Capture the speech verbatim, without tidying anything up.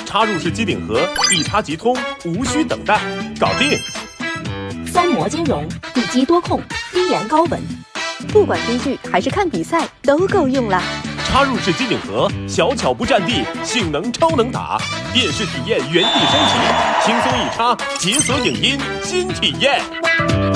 插入式机顶盒，一插即通，无需等待，搞定。 三模兼容，地基多控，低延高稳，不管追剧还是看比赛都够用了。 插入式机顶盒，小巧不占地，性能超能打，电视体验原地升级，轻松一插，解锁影音新体验。